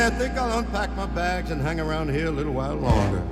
I think I'll unpack my bags and hang around here a little while longer.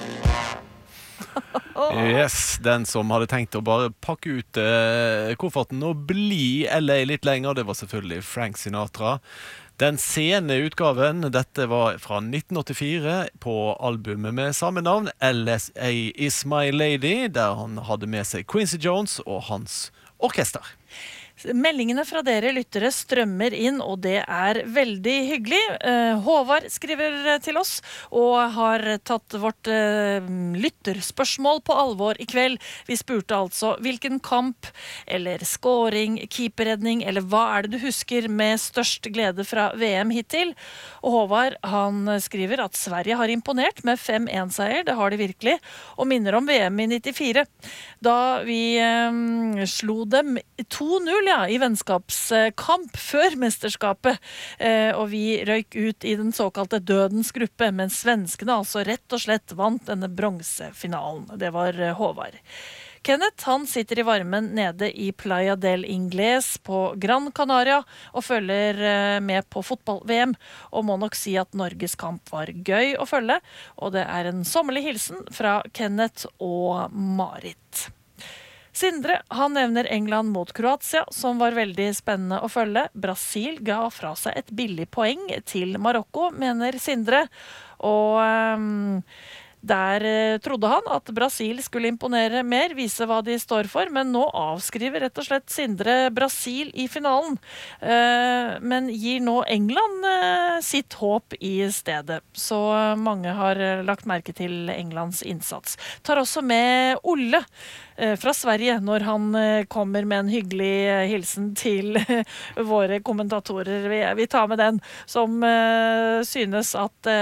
Yes, den som hadde tenkt å bare pakke ut kofferten og bli LA litt lenger, det var selvfølgelig Frank Sinatra. Den sene utgaven, dette var fra 1984 på albumet med samme navn, LSA Is My Lady, der han hadde med seg Quincy Jones og hans orkester. Meldingene fra dere lyttere strømmer inn, og det er veldig hyggelig. Håvard skriver til oss og har tatt vårt lytterspørsmål på alvor i kveld. Vi spurte altså hvilken kamp eller scoring, keeperredning eller hva er det du husker med størst glede fra VM hittil? Og Håvard han skriver at Sverige har imponert med 5-1-seier, det har de virkelig, og minner om VM i 94. Da vi slo dem 2-0 i vennskapskamp før mesterskapet, og vi røyk ut i den såkalte dødens gruppe, men svenskene altså rett og slett vant denne bronsefinalen. Det var Håvard. Kenneth, han sitter i varmen nede i Playa del Ingles på Gran Canaria og følger med på fotball-VM, og må nok si at Norges kamp var gøy å følge, og det er en sommerlig hilsen fra Kenneth og Marit. Sindre, han nevner England mot Kroatia, som var veldig spennende å følge. Brasil ga fra seg et billig poeng til Marokko, mener Sindre. Og der trodde han at Brasil skulle imponere mer, vise hva de står for, men nå avskriver rett og slett Sindre Brasil i finalen. Men gir nå England sitt håp i stedet. Så mange har lagt merke til Englands innsats. Tar også med Olle fra Sverige når han kommer med en hyggelig hilsen til våre kommentatorer. Vi tar med den, som synes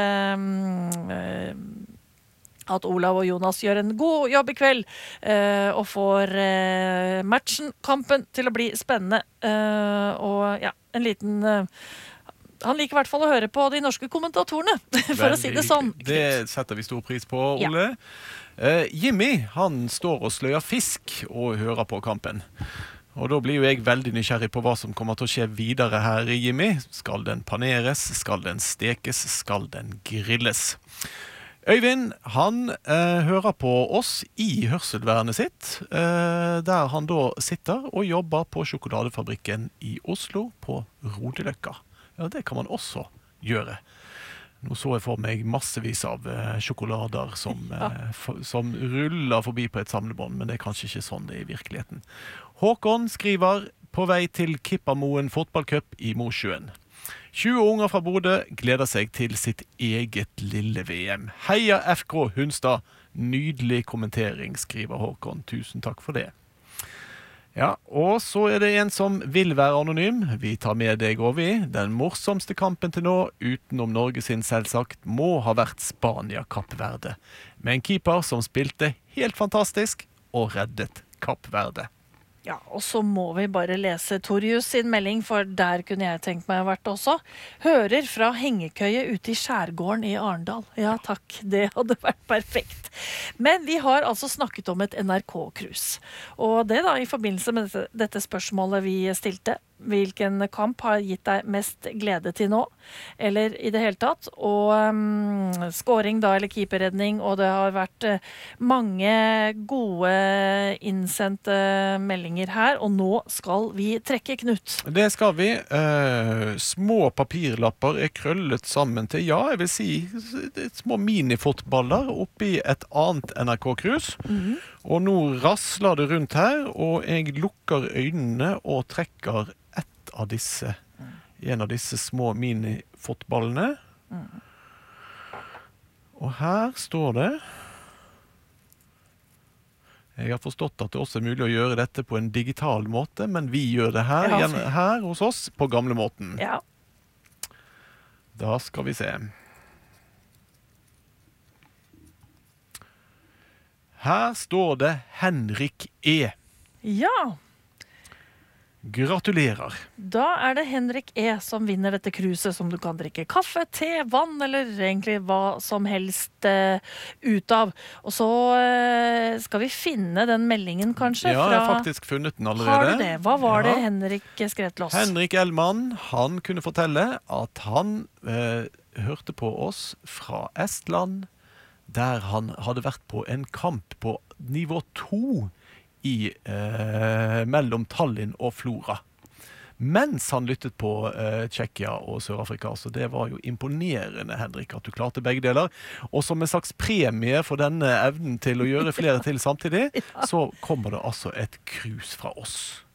at Olav og Jonas gjør en god jobb i kveld og får matchen, kampen, til å bli spennende. Og ja, en liten... Han liker i hvert fall å høre på de norske kommentatorene, for å si det sånn. Det setter vi stor pris på, Ole. Ja. Jimmy, han står og sløyer fisk og hører på kampen. Og da blir jo jeg veldig nysgjerrig på hva som kommer til å skje videre her i Jimmy. Skal den paneres? Skal den stekes? Skal den grilles? Øyvind, han hører på oss i hørselvernet sitt, der han da sitter og jobber på sjokoladefabrikken i Oslo på Rodeløkka. Ja, det kan man også gjøre. Nå så jeg for meg massevis av sjokolader som ruller forbi på et samlebånd, men det er kanskje ikke sånn det er i virkeligheten. Håkon skriver på vei til Kippamoen fotballcup i Mosjøen. 20 unger fra Bodø gleder seg til sitt eget lille VM. Heia FK Hunstad! Nydelig kommentering, skriver Håkon. Tusen takk for det. Ja, og så er det en som vil være anonym. Vi tar med deg over. Den morsomste kampen til nå, utenom Norge sin selvsagt, må ha vært Spania-Kapp Verde. Med en keeper som spilte helt fantastisk og reddet Kapp Verde. Ja, og så må vi bare lese Torjus sin melding, for der kunne jeg tenkt meg å vært også. Hører fra hengekøye ute i skjærgården i Arendal. Ja takk, det hadde vært perfekt. Men vi har altså snakket om et NRK-cruise. Og det da, i forbindelse med dette spørsmålet vi stilte, hvilken kamp har gitt deg mest glede til nå? Eller i det hele tatt? Og scoring da, eller keeperredning, og det har vært mange gode innsendte meldinger her, og nå skal vi trekke Knut. Det skal vi. Små papirlapper er krøllet sammen til, ja, jeg vil si, små minifotballer oppi et annet NRK-krus. Og nå rasler det rundt her, og jeg lukker øynene og trekker en av disse små minifotballene. Og her står det, jeg har forstått at det også er mulig å gjøre dette på en digital måte, men vi gjør det her hos oss på gamle måten. Ja. Da skal vi se. Her står det Henrik E. Ja. Gratulerer. Da er det Henrik E. som vinner dette cruiset, som du kan drikke kaffe, te, vann, eller egentlig hva som helst ut av. Og så skal vi finne den meldingen kanskje. Ja, jeg har faktisk funnet den allerede. Har du det? Hva var det Henrik skrev til oss? Henrik Elman, han kunne fortelle at han hørte på oss fra Estland, der han hadde vært på en kamp på nivå 2 mellom Tallinn og Flora. Mens han lyttet på Tsjekkia og Sør-Afrika, så det var jo imponerende, Henrik, at du klarte begge deler. Og som en slags premie for denne evnen til å gjøre flere til samtidig, så kommer det altså et krus fra oss.